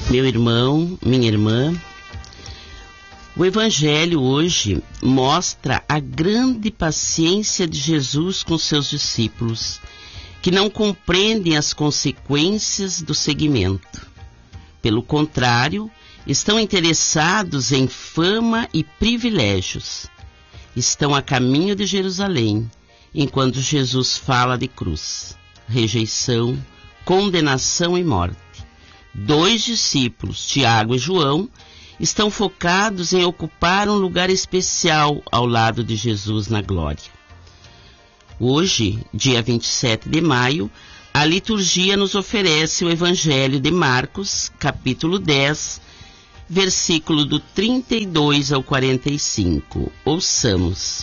Meu irmão, minha irmã, o Evangelho hoje mostra a grande paciência de Jesus com seus discípulos, que não compreendem as consequências do seguimento. Pelo contrário, estão interessados em fama e privilégios. Estão a caminho de Jerusalém, enquanto Jesus fala de cruz, rejeição, condenação e morte. 2 discípulos, Tiago e João, estão focados em ocupar um lugar especial ao lado de Jesus na glória. Hoje, dia 27 de maio, a liturgia nos oferece o Evangelho de Marcos, capítulo 10, versículo do 32 ao 45. Ouçamos.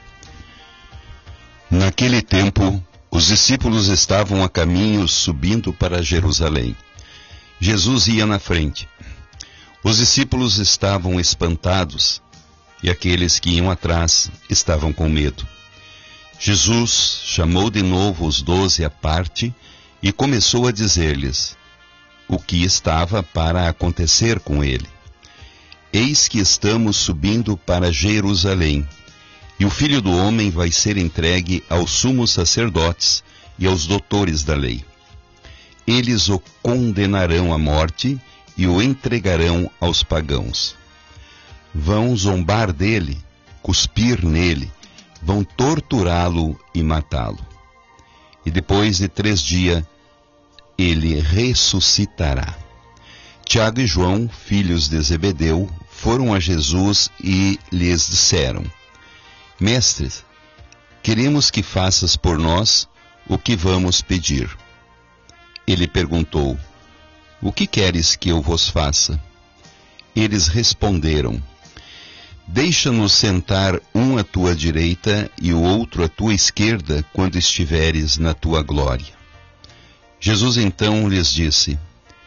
Naquele tempo, os discípulos estavam a caminho subindo para Jerusalém. Jesus ia na frente. Os discípulos estavam espantados e aqueles que iam atrás estavam com medo. Jesus chamou de novo os 12 à parte e começou a dizer-lhes o que estava para acontecer com ele. Eis que estamos subindo para Jerusalém, e o Filho do Homem vai ser entregue aos sumos sacerdotes e aos doutores da lei. Eles o condenarão à morte e o entregarão aos pagãos. Vão zombar dele, cuspir nele, vão torturá-lo e matá-lo. E depois de 3 dias, ele ressuscitará. Tiago e João, filhos de Zebedeu, foram a Jesus e lhes disseram: Mestres, queremos que faças por nós o que vamos pedir. Ele perguntou: O que queres que eu vos faça? Eles responderam: Deixa-nos sentar um à tua direita e o outro à tua esquerda quando estiveres na tua glória. Jesus então lhes disse: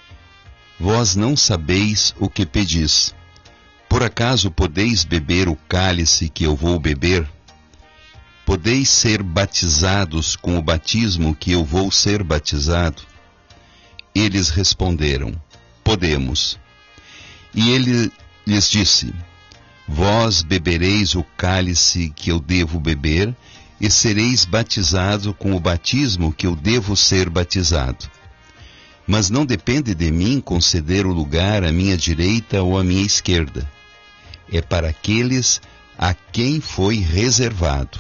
Vós não sabeis o que pedis. Por acaso podeis beber o cálice que eu vou beber? Podeis ser batizados com o batismo que eu vou ser batizado? Eles responderam: Podemos. E ele lhes disse: Vós bebereis o cálice que eu devo beber, e sereis batizados com o batismo que eu devo ser batizado. Mas não depende de mim conceder o lugar à minha direita ou à minha esquerda. É para aqueles a quem foi reservado.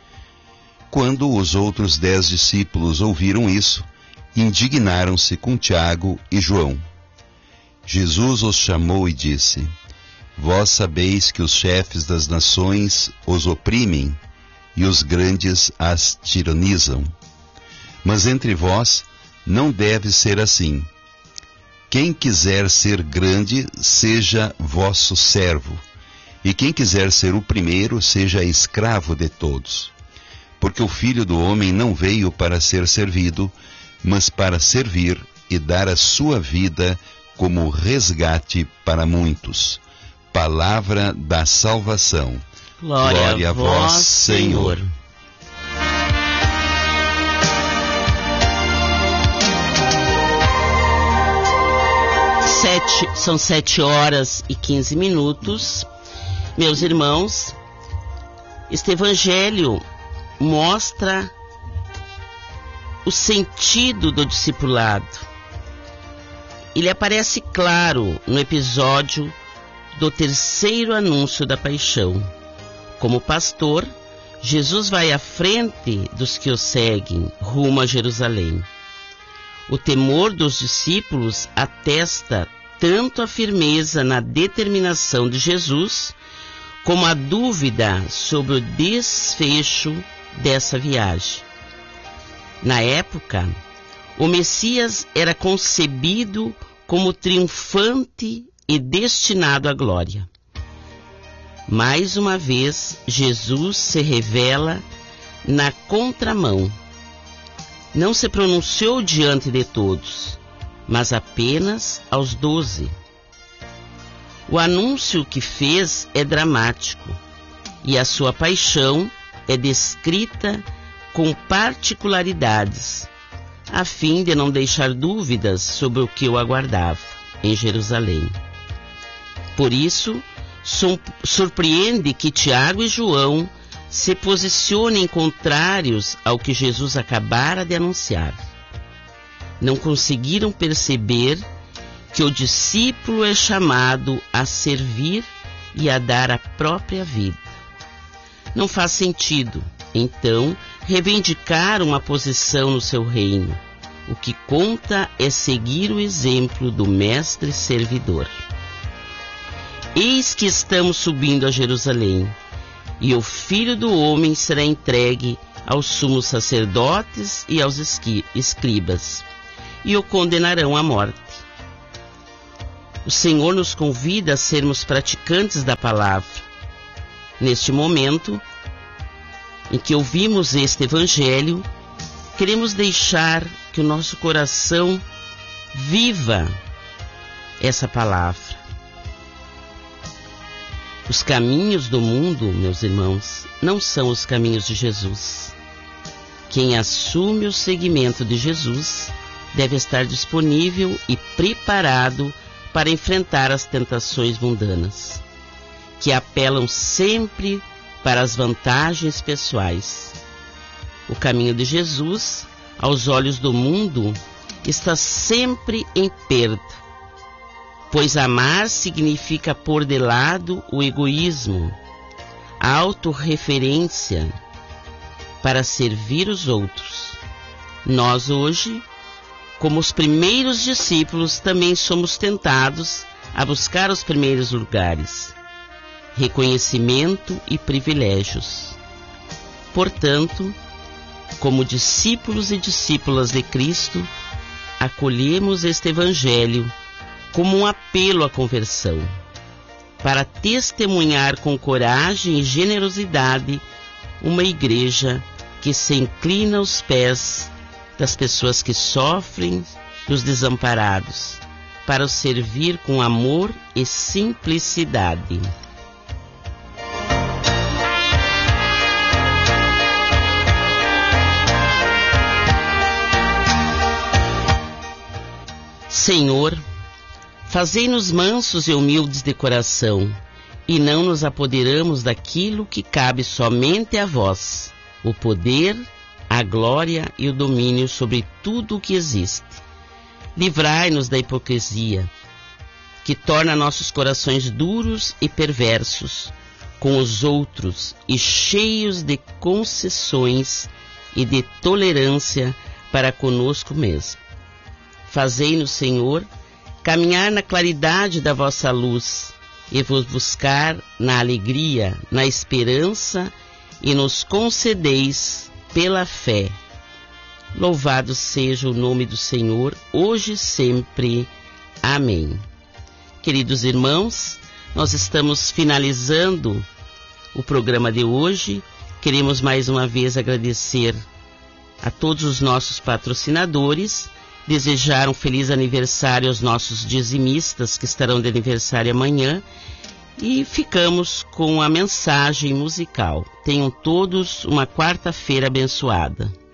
Quando os outros 10 discípulos ouviram isso, indignaram-se com Tiago e João. Jesus os chamou e disse: Vós sabeis que os chefes das nações os oprimem e os grandes as tiranizam. Mas entre vós não deve ser assim. Quem quiser ser grande, seja vosso servo, e quem quiser ser o primeiro, seja escravo de todos. Porque o Filho do Homem não veio para ser servido, mas para servir e dar a sua vida como resgate para muitos. Palavra da salvação. Glória a vós, Senhor. São 7h15. Meus irmãos, este Evangelho mostra o sentido do discipulado. Ele aparece claro no episódio do 3º anúncio da paixão. Como pastor, Jesus vai à frente dos que o seguem, rumo a Jerusalém. O temor dos discípulos atesta tanto a firmeza na determinação de Jesus, como a dúvida sobre o desfecho dessa viagem. Na época, o Messias era concebido como triunfante e destinado à glória. Mais uma vez, Jesus se revela na contramão. Não se pronunciou diante de todos, mas apenas aos 12. O anúncio que fez é dramático, e a sua paixão é descrita com particularidades, a fim de não deixar dúvidas sobre o que o aguardava. em Jerusalém. Por isso, surpreende que Tiago e João se posicionem contrários ao que Jesus acabara de anunciar. Não conseguiram perceber que o discípulo é chamado a servir e a dar a própria vida. Não faz sentido, então, reivindicar uma posição no seu reino. O que conta é seguir o exemplo do mestre servidor. Eis que estamos subindo a Jerusalém, e o Filho do Homem será entregue aos sumos sacerdotes e aos escribas, e o condenarão à morte. O Senhor nos convida a sermos praticantes da palavra. Neste momento em que ouvimos este Evangelho, queremos deixar que o nosso coração viva essa palavra. Os caminhos do mundo, meus irmãos, não são os caminhos de Jesus. Quem assume o seguimento de Jesus deve estar disponível e preparado para enfrentar as tentações mundanas, que apelam sempre para as vantagens pessoais. O caminho de Jesus, aos olhos do mundo, está sempre em perda, pois amar significa pôr de lado o egoísmo, a autorreferência, para servir os outros. Nós hoje, como os primeiros discípulos, também somos tentados a buscar os primeiros lugares, reconhecimento e privilégios. Portanto, como discípulos e discípulas de Cristo, acolhemos este Evangelho como um apelo à conversão, para testemunhar com coragem e generosidade uma igreja que se inclina aos pés das pessoas que sofrem, dos desamparados, para os servir com amor e simplicidade. Senhor, fazei-nos mansos e humildes de coração, e não nos apoderamos daquilo que cabe somente a vós, o poder, a glória e o domínio sobre tudo o que existe. Livrai-nos da hipocrisia, que torna nossos corações duros e perversos com os outros e cheios de concessões e de tolerância para conosco mesmo. Fazei-nos, Senhor, caminhar na claridade da vossa luz e vos buscar na alegria, na esperança, e nos concedeis pela fé. Louvado seja o nome do Senhor, hoje e sempre. Amém. Queridos irmãos, nós estamos finalizando o programa de hoje. Queremos mais uma vez agradecer a todos os nossos patrocinadores, desejar um feliz aniversário aos nossos dizimistas que estarão de aniversário amanhã, e ficamos com a mensagem musical. Tenham todos uma quarta-feira abençoada.